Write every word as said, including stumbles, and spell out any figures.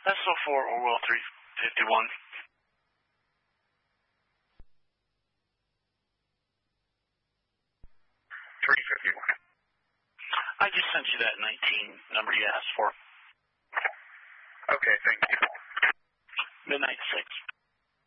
S O four Orwell three fifty-one. three fifty-one. I just sent you that nineteen number you asked for. Okay, thank you. Midnight six.